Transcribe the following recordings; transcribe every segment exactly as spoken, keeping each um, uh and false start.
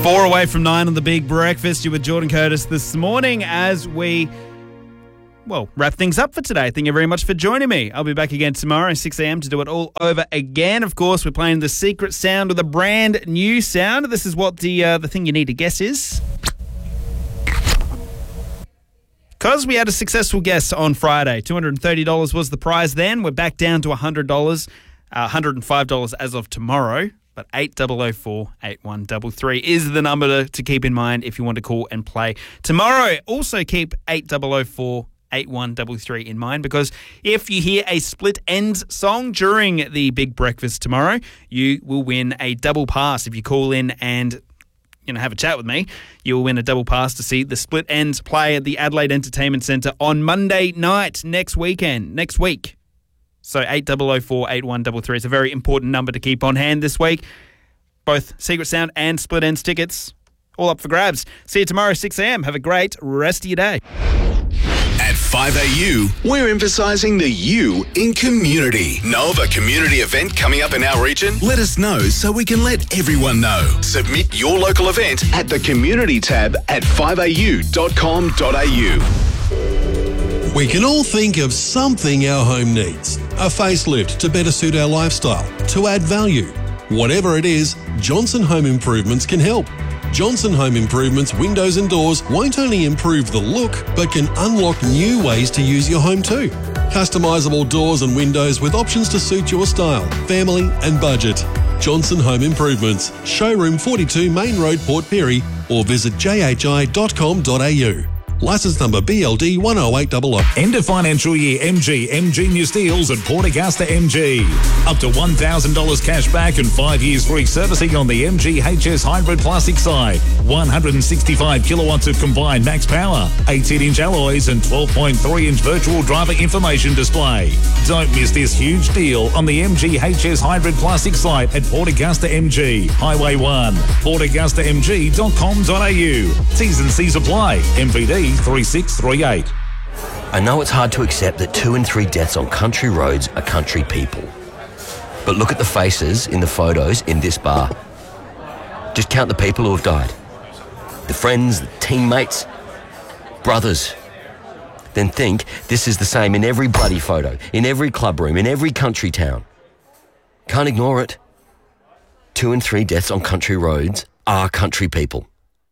Four away from nine on the Big Breakfast. You're with Jordan Curtis this morning as we, well, wrap things up for today. Thank you very much for joining me. I'll be back again tomorrow, six a.m. to do it all over again. Of course, we're playing the secret sound with a brand new sound. This is what the uh, the thing you need to guess is. Because we had a successful guess on Friday, two hundred thirty dollars was the prize then. We're back down to one hundred dollars, uh, one hundred five dollars as of tomorrow. But eight double oh four, eight one three three is the number to, to keep in mind if you want to call and play tomorrow. Also keep eight double oh four, eight one three three in mind, because if you hear a split ends song during the Big Breakfast tomorrow, you will win a double pass. If you call in and you know have a chat with me, you'll win a double pass to see the Split Ends play at the Adelaide Entertainment Centre on Monday night next weekend, next week. So eight double oh four, eight one three three is a very important number to keep on hand this week. Both Secret Sound and Split Ends tickets, all up for grabs. See you tomorrow, six a.m. Have a great rest of your day. At five A U, we're emphasising the U in community. Know of a community event coming up in our region? Let us know so we can let everyone know. Submit your local event at the community tab at five a u dot com dot a u. We can all think of something our home needs. A facelift to better suit our lifestyle, to add value. Whatever it is, Johnson Home Improvements can help. Johnson Home Improvements windows and doors won't only improve the look, but can unlock new ways to use your home too. Customisable doors and windows with options to suit your style, family and budget. Johnson Home Improvements, Showroom forty-two Main Road, Port Pirie, or visit j h i dot com dot a u. Licence number B L D one oh eight hundred. End of financial year M G, M Genius deals at Port Augusta M G. Up to one thousand dollars cash back and five years free servicing on the M G H S Hybrid Plastic side. one hundred sixty-five kilowatts of combined max power, eighteen inch alloys and twelve point three inch virtual driver information display. Don't miss this huge deal on the M G H S Hybrid Plastic site at Port Augusta M G, Highway one, port augusta m g dot com dot a u. T's and C's apply. M V D three six three eight. I know it's hard to accept that two in three deaths on country roads are country people. But look at the faces in the photos in this bar. Just count the people who have died. The friends, the teammates, brothers. Then think this is the same in every bloody photo, in every club room, in every country town. Can't ignore it. Two in three deaths on country roads are country people.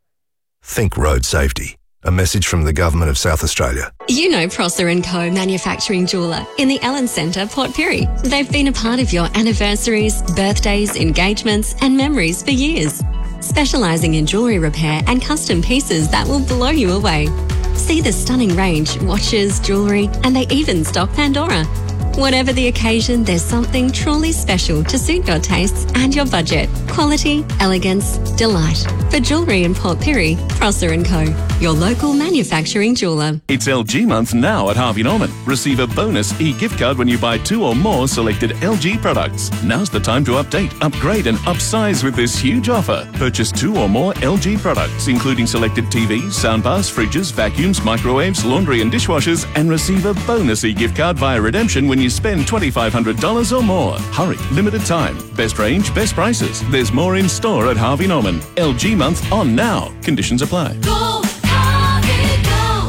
Think road safety. A message from the Government of South Australia. You know Prosser and Co Manufacturing Jeweller in the Allen Centre, Port Pirie. They've been a part of your anniversaries, birthdays, engagements and memories for years. Specialising in jewellery repair and custom pieces that will blow you away. See the stunning range, watches, jewellery, and they even stock Pandora. Whatever the occasion, there's something truly special to suit your tastes and your budget. Quality, elegance, delight. For jewellery in Port Pirie, Prosser and Co, your local manufacturing jeweller. It's L G month now at Harvey Norman. Receive a bonus e-gift card when you buy two or more selected L G products. Now's the time to update, upgrade and upsize with this huge offer. Purchase two or more L G products, including selected T Vs, soundbars, fridges, vacuums, microwaves, laundry and dishwashers, and receive a bonus e-gift card via redemption when you spend twenty-five hundred dollars or more. Hurry, limited time. Best range, best prices. There's more in store at Harvey Norman. L G month on now. Conditions apply. Go, Harvey,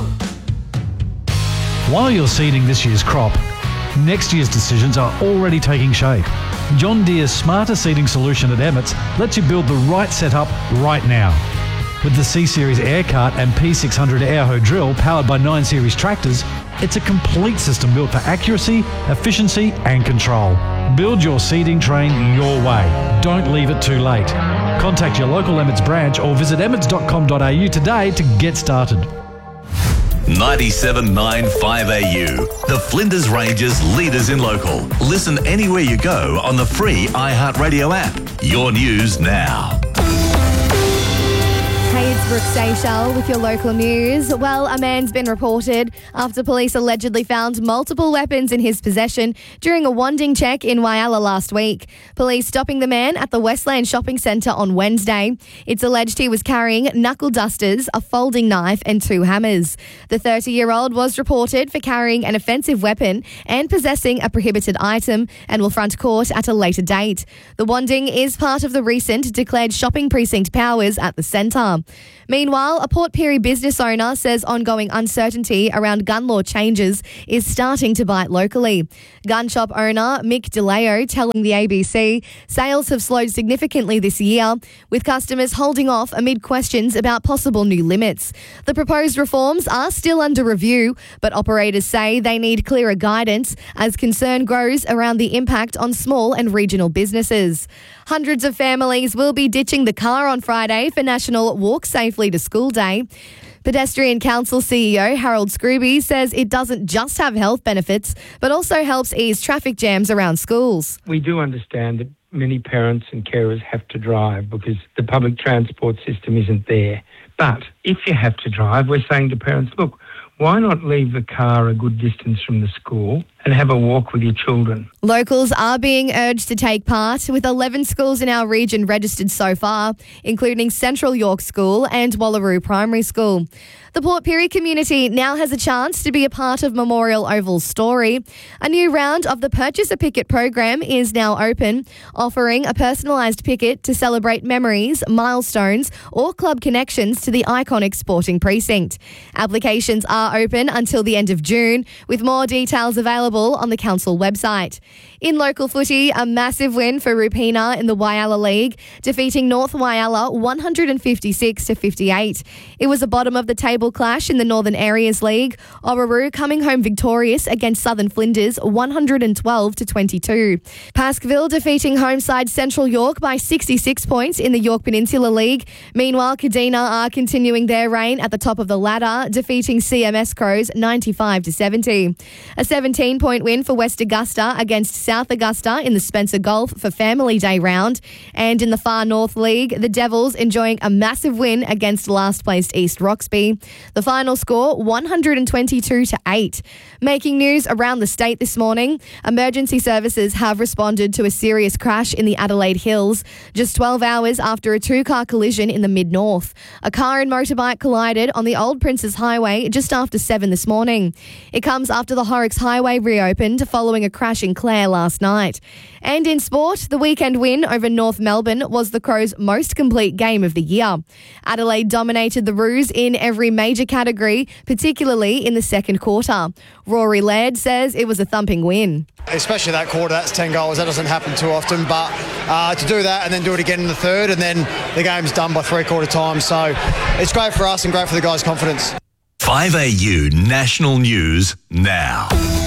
go. While you're seeding this year's crop, next year's decisions are already taking shape. John Deere's smarter seeding solution at Emmets lets you build the right setup right now. With the C-Series Air Cart and P six hundred Airho drill powered by nine series tractors, it's a complete system built for accuracy, efficiency and control. Build your seeding train your way. Don't leave it too late. Contact your local Emmets branch or visit emmets dot com dot a u today to get started. ninety-seven point nine five A U, the Flinders Ranges leaders in local. Listen anywhere you go on the free iHeartRadio app. Your news now. Hey, it's Brooke Seychelles with your local news. Well, a man's been reported after police allegedly found multiple weapons in his possession during a wanding check in Whyalla last week. Police stopping the man at the Westland Shopping Centre on Wednesday. It's alleged he was carrying knuckle dusters, a folding knife and two hammers. The thirty-year-old was reported for carrying an offensive weapon and possessing a prohibited item and will front court at a later date. The wanding is part of the recent declared shopping precinct powers at the centre. Meanwhile, a Port Pirie business owner says ongoing uncertainty around gun law changes is starting to bite locally. Gun shop owner Mick DeLeo telling the A B C sales have slowed significantly this year, with customers holding off amid questions about possible new limits. The proposed reforms are still under review, but operators say they need clearer guidance as concern grows around the impact on small and regional businesses. Hundreds of families will be ditching the car on Friday for National Walk Safely to School Day. Pedestrian Council C E O Harold Scrooby says it doesn't just have health benefits, but also helps ease traffic jams around schools. We do understand that many parents and carers have to drive because the public transport system isn't there. But if you have to drive, we're saying to parents, look, why not leave the car a good distance from the school and have a walk with your children? Locals are being urged to take part, with eleven schools in our region registered so far, including Central York School and Wallaroo Primary School. The Port Pirie community now has a chance to be a part of Memorial Oval's story. A new round of the Purchase a Picket program is now open, offering a personalised picket to celebrate memories, milestones or club connections to the iconic sporting precinct. Applications are open until the end of June, with more details available on the council website. In local footy, a massive win for Rupina in the Whyalla League, defeating North Whyalla one hundred fifty-six to fifty-eight. It was a bottom of the table clash in the Northern Areas League, Orroroo coming home victorious against Southern Flinders one hundred twelve to twenty-two. Paskville defeating home side Central York by sixty-six points in the York Peninsula League. Meanwhile, Kadina are continuing their reign at the top of the ladder, defeating C M S Crows ninety-five to seventy. A seventeen-point win for West Augusta against South Augusta in the Spencer Golf for Family Day round. And in the Far North League, the Devils enjoying a massive win against last-placed East Roxby. The final score, one hundred twenty-two to eight. Making news around the state this morning, emergency services have responded to a serious crash in the Adelaide Hills just twelve hours after a two-car collision in the mid-north. A car and motorbike collided on the Old Princes Highway just after seven this morning. It comes after the Horrocks Highway reopened following a crash in Clare last night. And in sport, the weekend win over North Melbourne was the Crows' most complete game of the year. Adelaide dominated the Roos in every major category, particularly in the second quarter. Rory Laird says it was a thumping win. Especially that quarter, that's ten goals. That doesn't happen too often, but uh, to do that and then do it again in the third, and then the game's done by three-quarter time. So it's great for us and great for the guys' confidence. five A U National News now.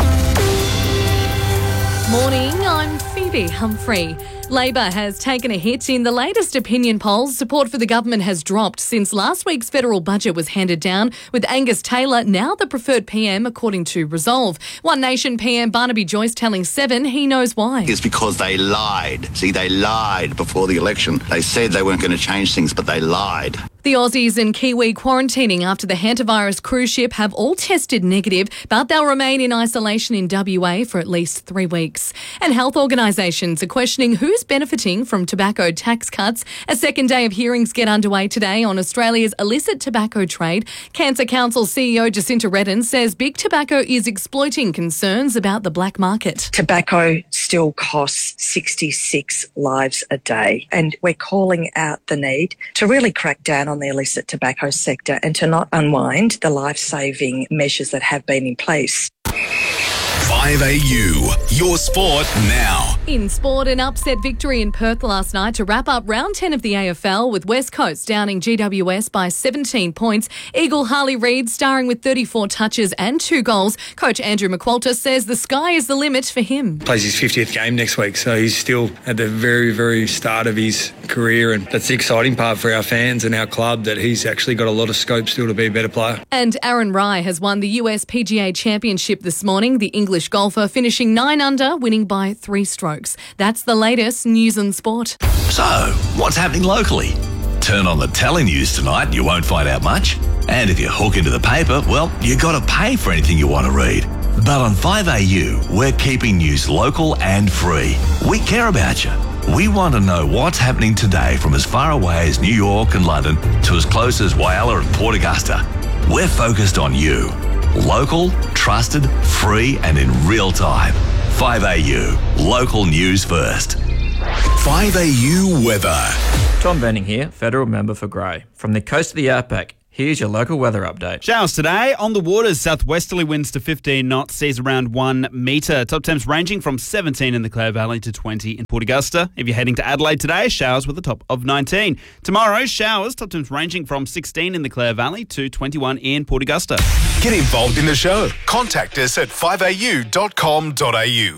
Morning, I'm Phoebe Humphrey. Labor has taken a hit in the latest opinion polls. Support for the government has dropped since last week's federal budget was handed down, with Angus Taylor now the preferred P M, according to Resolve. One Nation P M Barnaby Joyce telling Seven he knows why. It's because they lied. See, they lied before the election. They said they weren't going to change things, but they lied. The Aussies and Kiwi quarantining after the hantavirus cruise ship have all tested negative, but they'll remain in isolation in W A for at least three weeks. And health organisations are questioning who's benefiting from tobacco tax cuts. A second day of hearings get underway today on Australia's illicit tobacco trade. Cancer Council C E O Jacinta Redden says big tobacco is exploiting concerns about the black market. Tobacco still costs sixty-six lives a day, and we're calling out the need to really crack down on the illicit tobacco sector and to not unwind the life-saving measures that have been in place. five A U, your sport now. In sport, an upset victory in Perth last night to wrap up round ten of the A F L, with West Coast downing G W S by seventeen points. Eagle Harley Reid starring with thirty-four touches and two goals. Coach Andrew McQualter says the sky is the limit for him. Plays his fiftieth game next week, so he's still at the very, very start of his career, and that's the exciting part for our fans and our club, that he's actually got a lot of scope still to be a better player. And Aaron Rai has won the U S P G A Championship this morning. The English golfer finishing nine under, winning by three strokes. That's the latest news and sport. So, what's happening locally? turn on the telenews tonight, you won't find out much. And if you hook into the paper, well, you got to pay for anything you want to read. But on five A U, we're keeping news local and free. We care about you. We want to know what's happening today from as far away as New York and London to as close as Whyalla and Port Augusta. We're focused on you. Local, trusted, free and in real time. five A U, local news first. five A U weather. Tom Benning here, Federal Member for Grey. From the coast of the outback, here's your local weather update. Showers today on the waters. Southwesterly winds to fifteen knots, seas around one metre. Top temps ranging from seventeen in the Clare Valley to twenty in Port Augusta. If you're heading to Adelaide today, showers with a top of nineteen. Tomorrow, showers, top temps ranging from sixteen in the Clare Valley to twenty-one in Port Augusta. Get involved in the show. Contact us at five a u dot com dot a u.